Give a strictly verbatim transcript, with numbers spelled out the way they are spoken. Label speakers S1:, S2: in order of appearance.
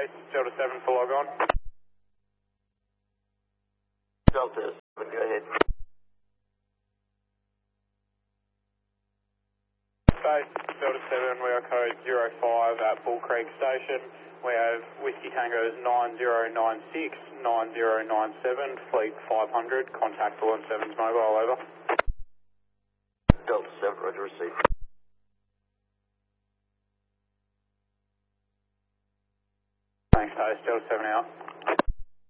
S1: Pace, Delta seven for log on.
S2: Delta seven, go ahead.
S1: Pace, Delta seven, we are code zero five at Bull Creek Station. We have Whiskey Tango's nine zero nine six, nine zero nine seven, Fleet five hundred, contact Bullen seven's mobile, over.
S2: Delta seven, roger, receive.
S1: Thanks, Pace, Delta seven out.